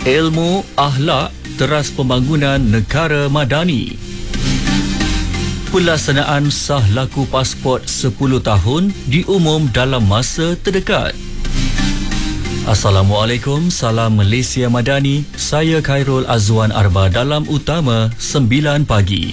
Ilmu Akhlak Teras Pembangunan Negara Madani. Pelaksanaan sah laku pasport 10 tahun diumum dalam masa terdekat. Assalamualaikum, salam Malaysia Madani. Saya Khairul Azwan Arba dalam Utama 9 pagi.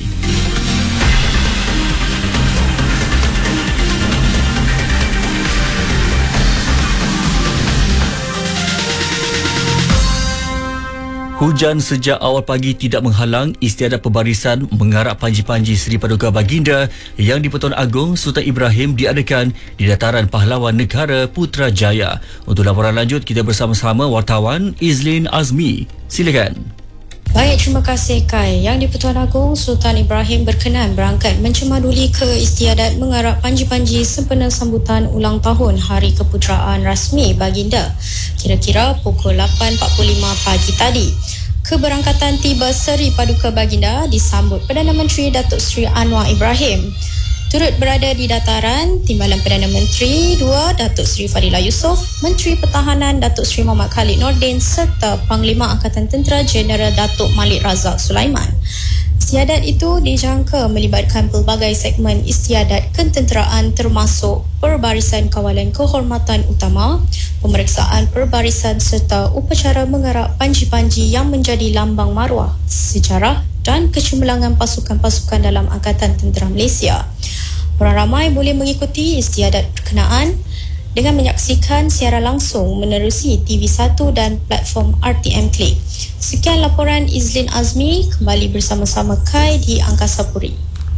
Hujan sejak awal pagi tidak menghalang istiadat pembarisan mengarap panji-panji Seri Paduka Baginda yang di-Pertuan Agong Sultan Ibrahim diadakan di Dataran Pahlawan Negara Putrajaya. Untuk laporan lanjut, kita bersama-sama wartawan Izlin Azmi. Silakan. Baik, terima kasih Kai. Yang di-Pertuan Agong Sultan Ibrahim berkenan berangkat mencemaduli ke istiadat mengarap panji-panji sempena sambutan ulang tahun Hari Keputeraan Rasmi Baginda, kira-kira pukul 8.45 pagi tadi. Keberangkatan tiba Seri Paduka Baginda disambut Perdana Menteri Datuk Seri Anwar Ibrahim. Turut berada di dataran Timbalan Perdana Menteri 2 Datuk Seri Fadilah Yusof, Menteri Pertahanan Datuk Seri Muhammad Khalid Nordin serta Panglima Angkatan Tentera Jeneral Datuk Malik Razak Sulaiman. Istiadat itu dijangka melibatkan pelbagai segmen istiadat ketenteraan termasuk perbarisan kawalan kehormatan utama, pemeriksaan perbarisan serta upacara mengarap panji-panji yang menjadi lambang maruah, sejarah dan kecemerlangan pasukan-pasukan dalam Angkatan Tentera Malaysia. Orang ramai boleh mengikuti istiadat berkenaan dengan menyaksikan siaran langsung menerusi TV1 dan platform RTM Click. Sekian laporan Izlin Azmi, kembali bersama-sama Kai di Angkasa Puri.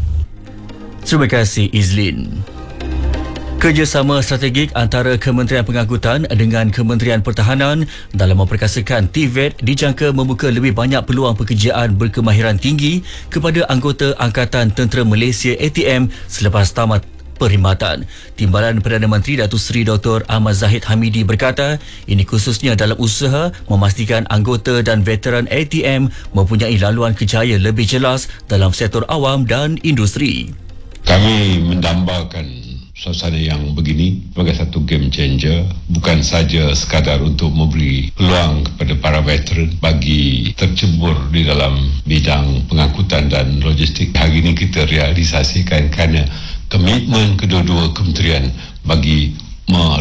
Terima kasih Izlin. Kerjasama strategik antara Kementerian Pengangkutan dengan Kementerian Pertahanan dalam memperkasakan TVET dijangka membuka lebih banyak peluang pekerjaan berkemahiran tinggi kepada anggota Angkatan Tentera Malaysia ATM selepas tamat perkhidmatan. Timbalan Perdana Menteri Datuk Seri Dr. Ahmad Zahid Hamidi berkata, ini khususnya dalam usaha memastikan anggota dan veteran ATM mempunyai laluan kerjaya lebih jelas dalam sektor awam dan industri. Kami mendambakan suasana yang begini sebagai satu game changer, bukan saja sekadar untuk memberi peluang kepada para veteran bagi tercebur di dalam bidang pengangkutan dan logistik. Hari ini kita realisasikan kerana komitmen kedua-dua kementerian bagi